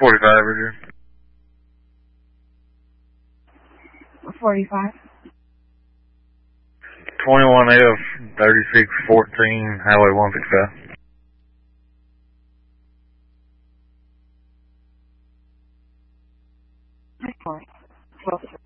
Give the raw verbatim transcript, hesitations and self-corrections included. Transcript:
forty-five, Richard. forty-five. twenty-one F, thirty-six fourteen, Highway one fifty-five. Of course. Close.